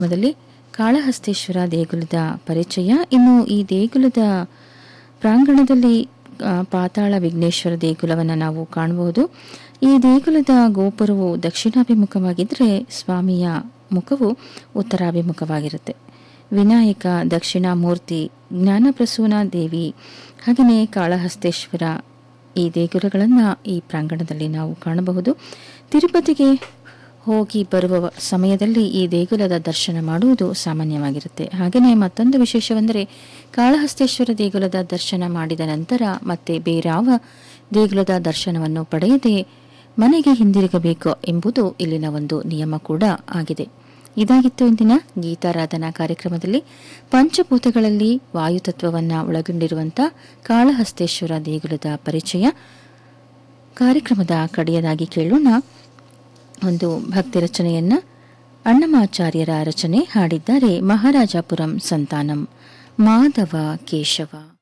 ಮೊದಲೇ ಕಾಳಹಸ್ತೇಶ್ವರ ದೇಗುಲದ ಪರಿಚಯ. ಇನ್ನು ಈ ದೇಗುಲದ ಪ್ರಾಂಗಣದಲ್ಲಿ ಪಾತಾಳ ವಿಘ್ನೇಶ್ವರ ದೇಗುಲವನ್ನು ನಾವು ಕಾಣಬಹುದು. ಈ ದೇಗುಲದ ಗೋಪುರವು ದಕ್ಷಿಣಾಭಿಮುಖವಾಗಿದ್ದರೆ ಸ್ವಾಮಿಯ ಮುಖವು ಉತ್ತರಾಭಿಮುಖವಾಗಿರುತ್ತೆ. ವಿನಾಯಕ, ದಕ್ಷಿಣಾಮೂರ್ತಿ, ಜ್ಞಾನಪ್ರಸೂನ ದೇವಿ ಹಾಗೆಯೇ ಕಾಳಹಸ್ತೇಶ್ವರ ಈ ದೇಗುಲಗಳನ್ನು ಈ ಪ್ರಾಂಗಣದಲ್ಲಿ ನಾವು ಕಾಣಬಹುದು. ತಿರುಪತಿಗೆ ಹೋಗಿ ಬರುವ ಸಮಯದಲ್ಲಿ ಈ ದೇಗುಲದ ದರ್ಶನ ಮಾಡುವುದು ಸಾಮಾನ್ಯವಾಗಿರುತ್ತೆ. ಹಾಗೆಯೇ ಮತ್ತೊಂದು ವಿಶೇಷವೆಂದರೆ ಕಾಳಹಸ್ತೇಶ್ವರ ದೇಗುಲದ ದರ್ಶನ ಮಾಡಿದ ನಂತರ ಮತ್ತೆ ಬೇರಾವ ದೇಗುಲದ ದರ್ಶನವನ್ನು ಪಡೆಯದೆ ಮನೆಗೆ ಹಿಂದಿರುಗಬೇಕು ಎಂಬುದು ಇಲ್ಲಿನ ಒಂದು ನಿಯಮ ಕೂಡ ಆಗಿದೆ. ಇದಾಗಿತ್ತು ಇಂದಿನ ಗೀತಾರಾಧನಾ ಕಾರ್ಯಕ್ರಮದಲ್ಲಿ ಪಂಚಭೂತಗಳಲ್ಲಿ ವಾಯುತತ್ವವನ್ನು ಒಳಗೊಂಡಿರುವಂಥ ಕಾಳಹಸ್ತೇಶ್ವರ ದೇಗುಲದ ಪರಿಚಯ. ಕಾರ್ಯಕ್ರಮದ ಕಡೆಯದಾಗಿ ಕೇಳೋಣ ಒಂದು ಭಕ್ತಿ ರಚನೆಯನ್ನ. ಅಣ್ಣಮಾಚಾರ್ಯರ ರಚನೆ, ಹಾಡಿದ್ದಾರೆ ಮಹಾರಾಜಾಪುರಂ ಸಂತಾನಂ. ಮಾಧವ ಕೇಶವ.